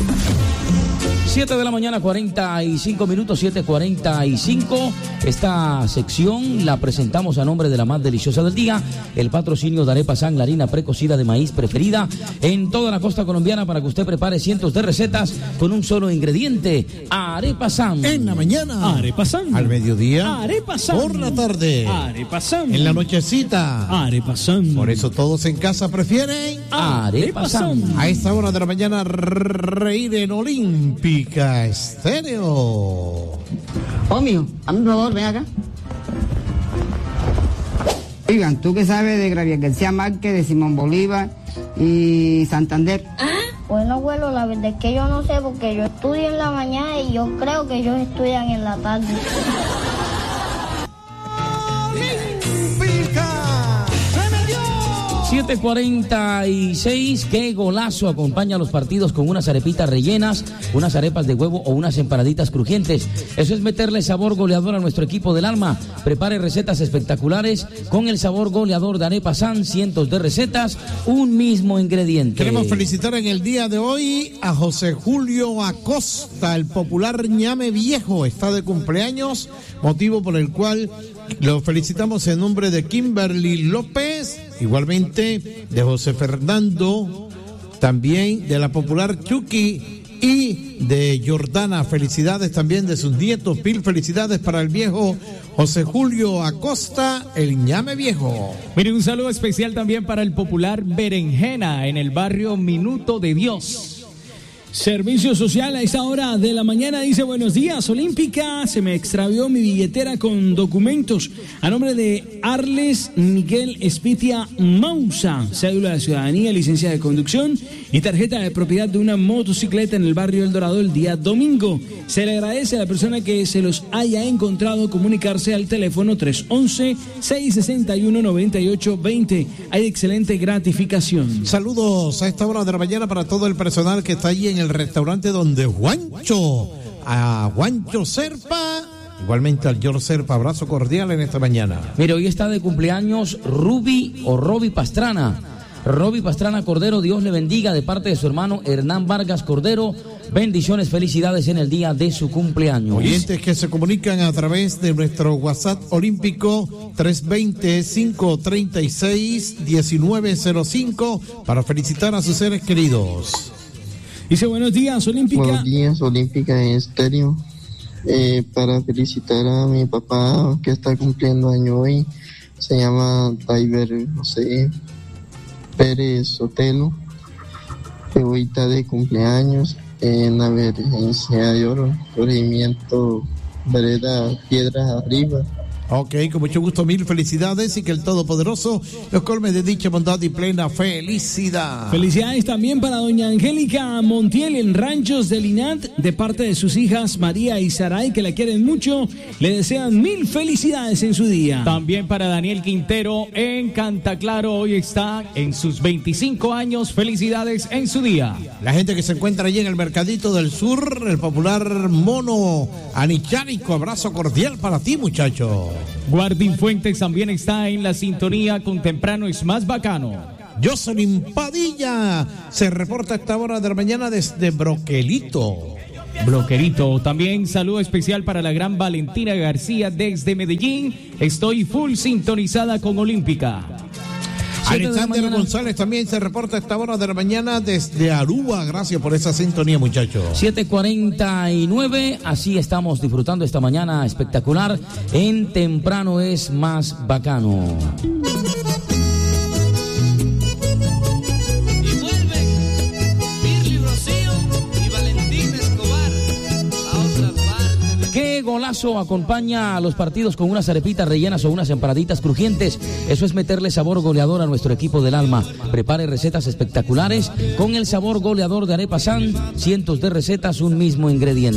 7 de la mañana, 45 minutos, 7:45. Esta sección la presentamos a nombre de la más deliciosa del día, el patrocinio de Arepa San, la harina precocida de maíz preferida en toda la costa colombiana para que usted prepare cientos de recetas con un solo ingrediente. Arepa San. En la mañana, Arepa San. Al mediodía, Arepa San. Por la tarde, Arepa San. En la nochecita, Arepa San. Por eso todos en casa prefieren Arepa San. A esta hora de la mañana, reír en Olímpica Estéreo. Oh, mijo, hazme un favor, ven acá. Oigan, ¿tú qué sabes de Gabriel García Márquez, de Simón Bolívar y Santander? Bueno, abuelo, la verdad es que yo no sé porque yo estudio en la mañana y yo creo que ellos estudian en la tarde. 7:46, qué golazo acompaña a los partidos con unas arepitas rellenas, unas arepas de huevo o unas empanaditas crujientes. Eso es meterle sabor goleador a nuestro equipo del alma. Prepare recetas espectaculares con el sabor goleador de Arepa San, cientos de recetas, un mismo ingrediente. Queremos felicitar en el día de hoy a José Julio Acosta, el popular ñame viejo, está de cumpleaños, motivo por el cual lo felicitamos en nombre de Kimberly López, igualmente de José Fernando, también de la popular Chucky y de Jordana. Felicidades también de sus nietos. Mil felicidades para el viejo José Julio Acosta, el ñame viejo. Mire, un saludo especial también para el popular Berenjena en el barrio Minuto de Dios. Servicio social a esta hora de la mañana dice: buenos días, Olímpica, se me extravió mi billetera con documentos. A nombre de Arles Miguel Espitia Mausa, cédula de ciudadanía, licencia de conducción y tarjeta de propiedad de una motocicleta en el barrio El Dorado el día domingo. Se le agradece a la persona que se los haya encontrado comunicarse al teléfono 311-661-9820. Hay excelente gratificación. Saludos a esta hora de la mañana para todo el personal que está allí en el restaurante donde Juancho, a Juancho Serpa, igualmente al George Serpa, abrazo cordial en esta mañana. Mire, hoy está de cumpleaños Roby Pastrana. Roby Pastrana Cordero, Dios le bendiga de parte de su hermano Hernán Vargas Cordero. Bendiciones, felicidades en el día de su cumpleaños. Oyentes que se comunican a través de nuestro WhatsApp olímpico 320-536-1905 para felicitar a sus seres queridos. Dice: buenos días, Olímpica. Buenos días, Olímpica en Estéreo. Para felicitar a mi papá que está cumpliendo año hoy. Se llama Daiver José Pérez Sotelo, que hoy está de cumpleaños en la Virgencia de Oro, corregimiento Vereda Piedras Arriba. Ok, con mucho gusto, mil felicidades y que el Todopoderoso los colme de dicha bondad y plena felicidad. Felicidades también para doña Angélica Montiel en Ranchos de Linat, de parte de sus hijas María y Saray, que la quieren mucho, le desean mil felicidades en su día. También para Daniel Quintero en Cantaclaro, hoy está en sus 25 años, felicidades en su día. La gente que se encuentra allí en el Mercadito del Sur, el popular Mono Anichánico, abrazo cordial para ti, muchacho. Guardín Fuentes también está en la sintonía con Temprano es Más Bacano. Jocelyn Padilla se reporta a esta hora de la mañana desde Broquelito. También saludo especial para la gran Valentina García desde Medellín. Estoy full sintonizada con Olímpica. Alexander González también se reporta a esta hora de la mañana desde Aruba. Gracias por esa sintonía, muchachos. 7:49, así estamos disfrutando esta mañana espectacular en Temprano es Más Bacano. Y vuelven Pirli Rocío y Valentín Escobar a otra parte. Qué golazo acompaña a los partidos con unas arepitas rellenas o unas empanaditas crujientes. Eso es meterle sabor goleador a nuestro equipo del alma. Prepare recetas espectaculares con el sabor goleador de Arepa San, cientos de recetas, un mismo ingrediente.